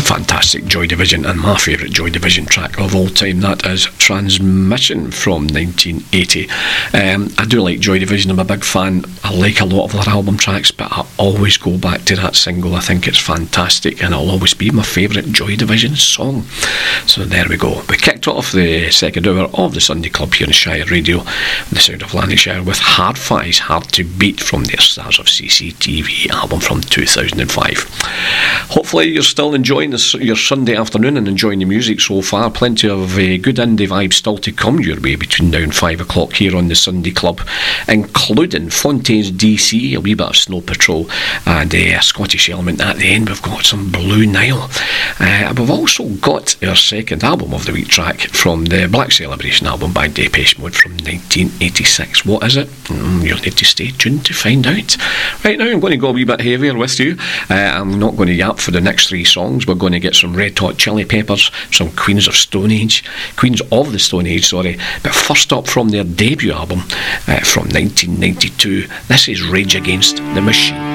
fantastic Joy Division, and my favourite Joy Division track of all time, that is Transmission from 1980. I do like Joy Division, I'm a big fan. I like a lot of their album tracks, but I always go back to that single. I think it's fantastic, and it'll always be my favourite Joy Division song. So there we go. We kicked off the second hour of the Sunday Club here in Shire Radio, the sound of Lanarkshire, with Hard Fi's Hard to Beat from their Stars of CCTV album from 2005. Hopefully you're still enjoying your Sunday afternoon and enjoying the music so far. Plenty of good indie vibes still to come your way between now and 5 o'clock here on the Sunday Club, including Fontaines DC, a wee bit of Snow Patrol, and a Scottish element at the end. We've got some Blue Nile. We've also got our second album of the week track from the Black Celebration album by Depeche Mode from 1986. What is it? You'll need to stay tuned to find out. Right now I'm going to go a wee bit heavier with you. I'm not going to yap for the next three songs. We're going to get some Red Hot Chili Peppers, some Queens of the Stone Age, but first up from their debut album from 1992, this is Rage Against the Machine.